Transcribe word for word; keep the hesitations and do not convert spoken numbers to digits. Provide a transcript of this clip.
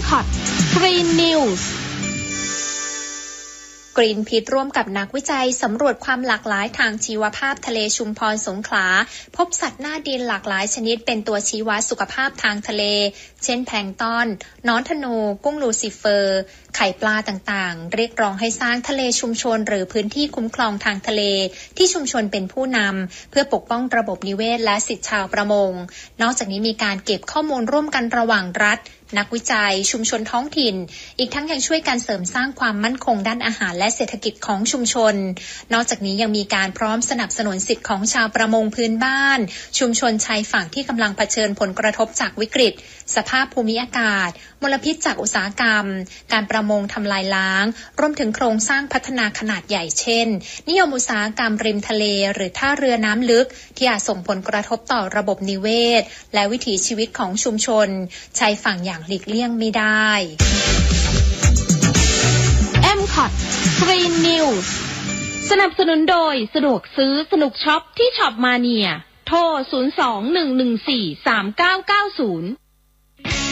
คอต Green News กรีนพีทร่วมกับนักวิจัยสำรวจความหลากหลายทางชีวภาพทะเลชุมพรสงขลาพบสัตว์หน้าดินหลากหลายชนิดเป็นตัวชี้วัดสุขภาพทางทะเลเช่นแพลงก์ตอนหนอนธนูกุ้งลูซิเฟอร์ไข่ปลาต่างๆเรียกร้องให้สร้างทะเลชุมชนหรือพื้นที่คุ้มครองทางทะเลที่ชุมชนเป็นผู้นำเพื่อปกป้องระบบนิเวศและสิทธิชาวประมงนอกจากนี้มีการเก็บข้อมูลร่วมกันระหว่างรัฐนักวิจัยชุมชนท้องถิ่นอีกทั้งยังช่วยกันเสริมสร้างความมั่นคงด้านอาหารและเศรษฐกิจของชุมชนนอกจากนี้ยังมีการพร้อมสนับสนุนสิทธิของชาวประมงพื้นบ้านชุมชนชายฝั่งที่กำลังเผชิญผลกระทบจากวิกฤตสภาพภูมิอากาศมลพิษจากอุตสาหกรรมการประมงทำลายล้างรวมถึงโครงสร้างพัฒนาขนาดใหญ่เช่นนิยมอุตสาหกรรมริมทะเลหรือท่าเรือน้ำลึกที่อาจส่งผลกระทบต่อระบบนิเวศและวิถีชีวิตของชุมชนชายฝั่งอย่างหลีกเลี่ยงไม่ได้เอ็ม คอต Green News สนับสนุนโดยสะดวกซื้อสนุกช็อปที่ช็อปมาเนียโทรศูนย์ สอง หนึ่ง หนึ่ง สี่ สาม เก้า เก้า ศูนย์